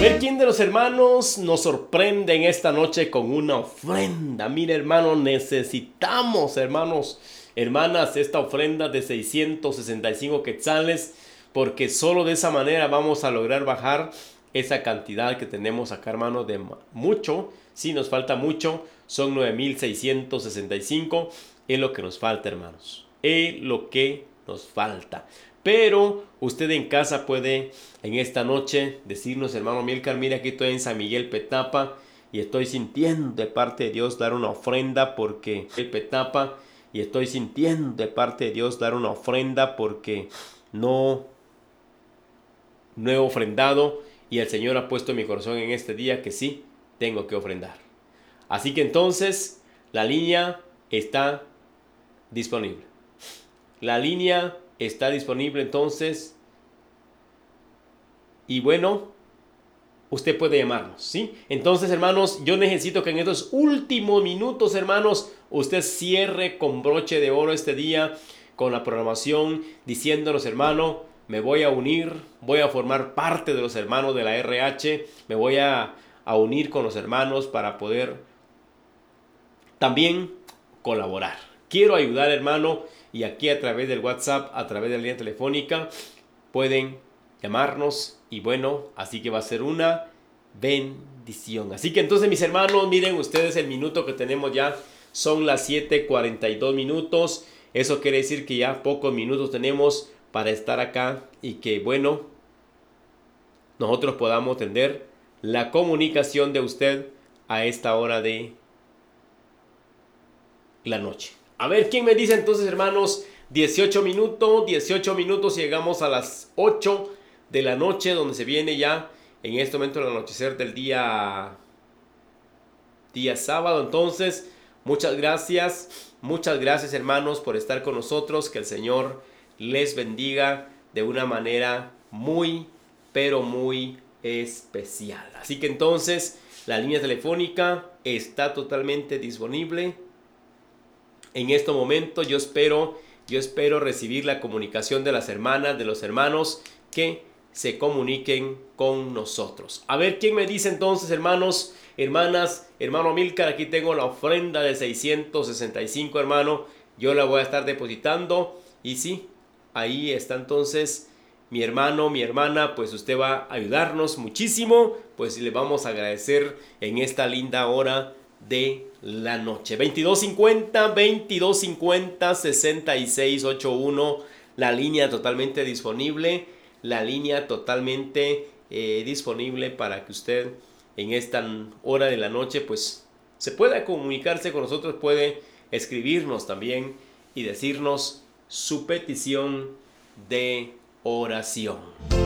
ver quién de los hermanos nos sorprende en esta noche con una ofrenda. Mire, hermano, necesitamos, hermanos, hermanas, esta ofrenda de 665 quetzales, porque solo de esa manera vamos a lograr bajar esa cantidad que tenemos acá, hermano, de mucho. Sí, nos falta mucho, son 9665, es lo que nos falta, hermanos, es lo que nos falta. Pero usted en casa puede en esta noche decirnos: hermano Milcar, mira, aquí estoy en San Miguel Petapa y estoy sintiendo de parte de Dios dar una ofrenda porque el Petapa, y estoy sintiendo de parte de Dios dar una ofrenda porque no he ofrendado, y el Señor ha puesto en mi corazón en este día que sí tengo que ofrendar. Así que entonces la línea está disponible. La línea está disponible entonces. Y bueno, usted puede llamarnos, ¿sí? Entonces, hermanos, yo necesito que en estos últimos minutos, hermanos, usted cierre con broche de oro este día con la programación, diciéndonos: hermano, me voy a unir, voy a formar parte de los hermanos de la RH, me voy a unir con los hermanos para poder también colaborar. Quiero ayudar, hermano, y aquí a través del WhatsApp, a través de la línea telefónica, pueden llamarnos, y bueno, así que va a ser una bendición. Así que entonces, mis hermanos, miren ustedes el minuto que tenemos ya, son las 7:42 minutos. Eso quiere decir que ya pocos minutos tenemos para estar acá y que, bueno, nosotros podamos tener la comunicación de usted a esta hora de la noche. A ver, ¿quién me dice entonces, hermanos? 18 minutos y llegamos a las 8 de la noche, donde se viene ya en este momento el anochecer del día sábado. Entonces, muchas gracias, hermanos, por estar con nosotros. Que el Señor les bendiga de una manera muy, pero muy especial. Así que entonces la línea telefónica está totalmente disponible. En este momento yo espero recibir la comunicación de las hermanas, de los hermanos que se comuniquen con nosotros. A ver, ¿quién me dice entonces, hermanos, hermanas? Hermano Milcar, aquí tengo la ofrenda de 665, hermano. Yo la voy a estar depositando. Y sí, ahí está entonces mi hermano, mi hermana. Pues usted va a ayudarnos muchísimo. Pues le vamos a agradecer en esta linda hora de la noche. 2250 6681, la línea totalmente disponible, disponible para que usted en esta hora de la noche pues se pueda comunicarse con nosotros, puede escribirnos también y decirnos su petición de oración.